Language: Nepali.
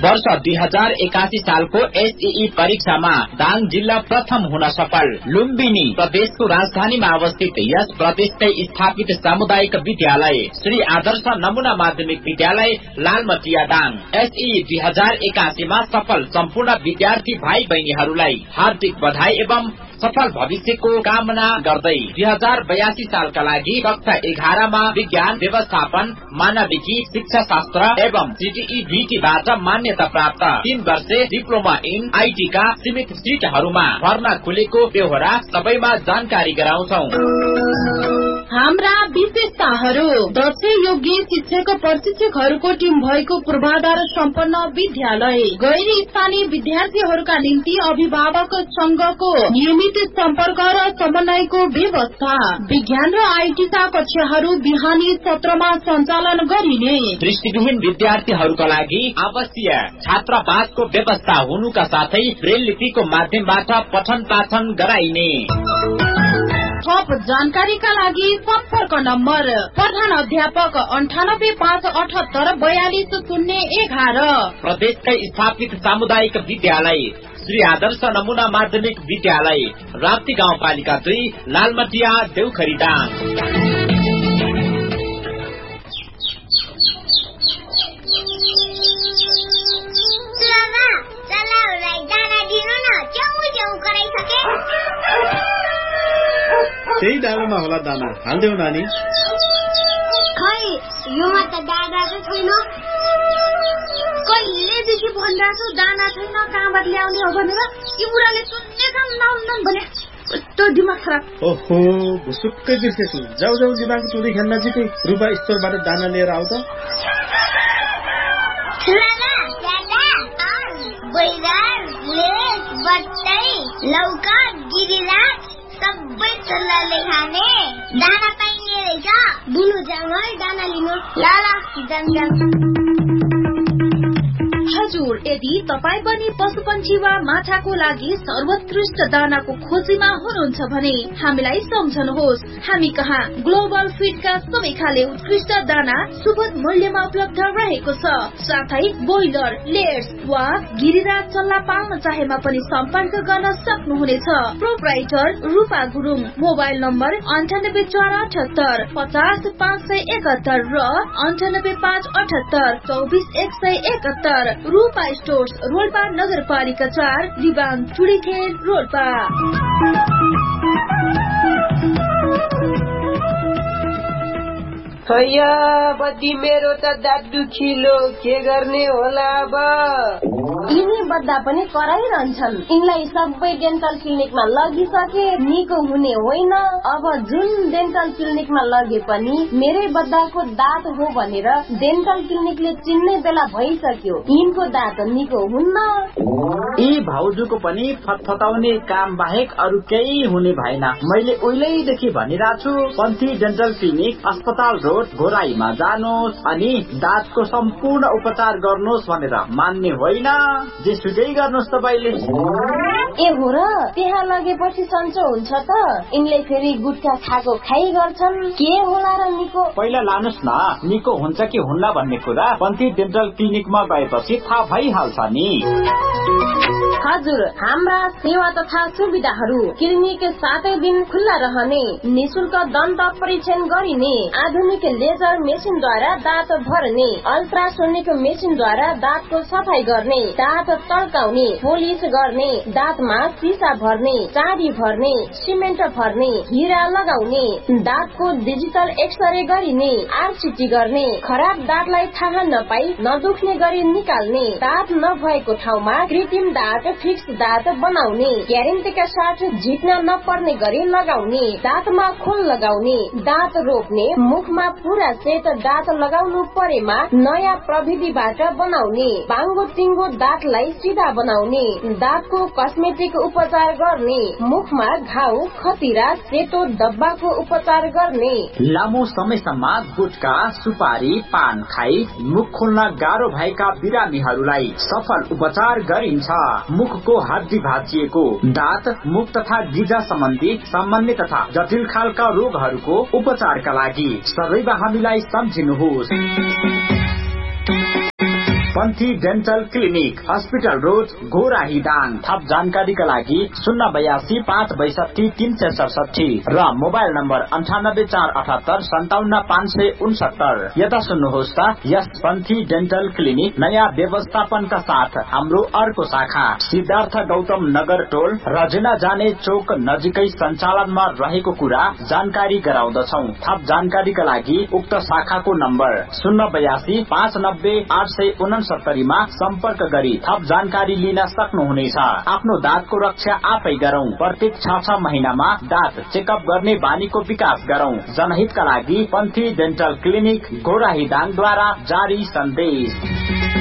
वर्ष 2081 सालको एसईई परीक्षामा दाङ जिल्ला प्रथम हुन सफल। लुम्बिनी प्रदेशको राजधानीमा अवस्थित यस प्रदेशकै स्थापित सामुदायिक विद्यालय श्री आदर्श नमुना माध्यमिक विद्यालय लालमटिया दाङ एसईई 2081 मा सफल सम्पूर्ण विद्यार्थी भाइ बहिनीहरूलाई हार्दिक बधाई एवं सफल भविष्यको कामना गर्दै 2082 सालका लागि कक्षा 11 मा विज्ञान व्यवस्थापन मानविकी शिक्षा शास्त्र एवं सीटीईबाट मान्यता प्राप्त 3 वर्षे डिप्लोमा इन आईटी का सीमित सीटहरूमा भर्ना खुलेको बेहोरा सबैमा जानकारी गराउँछौ। हाम्रा विशेषताहरू दक्ष योग्य शिक्षक प्रशिक्षकहरूको टिम भएको पूर्वाधार सम्पन्न विद्यालय, गैर स्थानीय विद्यार्थीहरूका निम्ति अभिभावक संघको नियमित सम्पर्क र समन्वयको व्यवस्था, विज्ञान र आईटी का कक्षाहरू बिहानी सत्रमा सञ्चालन गरिने, दृष्टिविहीन विद्यार्थीहरूका लागि आवश्यक छात्रावासको व्यवस्था हुनुका साथै ब्रेल लिपिको माध्यमबाट पठन पाठन गराइने। थप जानकारीका लागि सम्पर्क नम्बर प्रधान अध्यापक 9858842011। प्रदेशकै स्थापित सामुदायिक विद्यालय श्री आदर्श नमुना माध्यमिक विद्यालय राप्ती गाउँपालिका 2 लालमटिया देउखरी दाङ। त्यही डालोमा होला दाना, हाल्देऊ नानी। खै योमा त दाना चाहिँ छैन, कहिलेदेखि भनिरहेको छु दाना छैन कहाँबाट ल्याउने हो भनेर। यो बुढाले सुन्ने काम नहुन्न भने कस्तो दिमाग खराब। ओहो भुसुक्कै बिर्सेछु। जाऊ जाऊ दिमाग चुरी खेल्न नजिकै रुपा स्टोरबाट दाना लिएर आऊ त। लौका गिरिला सबै चल्लाले खाने दाना पाइने रहेछ। बुनु जाउँ है दाना लिनु। ल जाम। हजुर, यदि तपाई पनि पशुपन्छी वा माछाको लागि सर्वोत्कृष्ट दानाको खोजीमा हुनुहुन्छ भने हामीलाई सम्झनुहोस्। हामी कहाँ ग्लोबल फीडका सबै खाले उत्कृष्ट दाना सुपथ मूल्यमा उपलब्ध रहेको छ। साथै बोइलर, लेयर्स वा गिरिराज चल्ला पाल्न चाहेमा पनि सम्पर्क गर्न सक्नुहुनेछ। प्रोप्राइटर रूपा गुरुङ, मोबाइल नम्बर 9848 50571 र 9858824171। रूपा स्टोर्स, रोल्पा नगरपालिका 4, रिबाङ टुडीखेल रोल्पा। हैया बदी मेरो त दाँत दुखिलो, के गर्ने होला अब? यिनी बद्दा पनि कराइरहन्छन्। यिनलाई सबै डेन्टल क्लिनिकमा लगिसके निको हुने होइन। अब जुन डेन्टल क्लिनिकमा लगे पनि मेरै बद्दाको दाँत हो भनेर डेन्टल क्लिनिकले चिन्ने बेला भइसक्यो। यिनको दाँत निको हुन्न। यी भाउजूको पनि फतफताउने काम बाहेक अरू केही हुने भएन। मैले उहिलेदेखि भनिरहेको छु, पन्थी डेन्टल क्लिनिक अस्पताल रोड घोराईमा जानुहोस् अनि दाँतको सम्पूर्ण उपचार गर्नुहोस् भनेर मान्ने होइन। जे सुकै गर्नुहोस् तपाईले। ए हो र, त्यहाँ लगेपछि सन्चो हुन्छ त? यिनले फेरि गुटखा खाएको खाइ गर्छन्, के होला र निको? पहिला लानुहोस् न, निको हुन्छ कि हुन्न भन्ने कुरा पन्थी डेन्टल क्लिनिकमा गएपछि थाहा भइहाल्छ नि। हजुर, हाम्रा सेवा तथा सुविधाहरू क्लिनिक 7 दिन खुल्ला रहने, निशुल्क दन्त परीक्षण गरिने, आधुनिक लेजर मेसिनद्वारा दाँत भर्ने, अल्ट्रासोनिक मेसिनद्वारा दाँतको सफाई गर्ने, दाँत तल्काउने, पोलिस गर्ने, दाँतमा सिसा भर्ने, चाँदी भर्ने, सिमेन्ट भर्ने, हिरा लगाउने, दाँतको डिजिटल एक्सरे गरिने, आरसिटी गर्ने, खराब दाँतलाई थाहा नपाई नदुख्ने गरी निकाल्ने, दाँत नभएको ठाउँमा कृत्रिम दाँत फिक्स दाँत बनाउने, ग्यारेन्टीका साथ झिक्न नपर्ने गरी लगाउने, दाँतमा खोल लगाउने, दाँत रोप्ने, मुखमा पूरा सेट दाँत लगाउनु परेमा नयाँ प्रविधिबाट बनाउने, बाङ्गो टिङ्गो दाँतलाई सिधा बनाउने, दाँतको कस्मेटिक उपचार गर्ने, मुखमा घाउ खतिरा सेतो डब्बाको उपचार गर्ने, लामो समयसम्म गुटखा सुपारी पान खाई मुख खोल्न गाह्रो भएका बिरामीहरूलाई सफल उपचार गरिन्छ। मुखको हड्डी भाँचिएको, दाँत मुख तथा गिजा सम्बन्धी सामान्य तथा जटिल खालका रोगहरूको उपचारका लागि सदैव हामीलाई सम्झिनुहोस्। पन्थी डेन्टल क्लिनिक, हस्पिटल रोड, घोराहीदाङ। थप जानकारीका लागि 082-562-367 र मोबाइल नम्बर 9848757569। यता सुन्नुहोस् त, यस पन्थी डेन्टल क्लिनिक नयाँ व्यवस्थापनका साथ हाम्रो अर्को शाखा सिद्धार्थ गौतम नगर टोल रजेना जाने चोक नजिकै सञ्चालनमा रहेको कुरा जानकारी गराउँदछौ। थप जानकारीका लागि उक्त शाखाको नम्बर 082-590-869 मा सम्पर्क गरी थप जानकारी लिन सक्नुहुनेछ। आफ्नो दाँतको रक्षा आफै गरौं। प्रत्येक 6 महिनामा दाँत चेकअप गर्ने बानीको विकास गरौं। जनहितका लागि पन्थी डेन्टल क्लिनिक घोराहीदाङद्वारा जारी सन्देश।